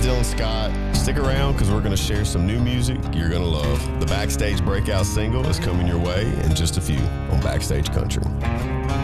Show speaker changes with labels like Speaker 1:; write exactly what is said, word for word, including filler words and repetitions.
Speaker 1: Dylan Scott. Stick around because we're going to share some new music you're going to love. The Backstage Breakout single is coming your way in just a few on Backstage Country.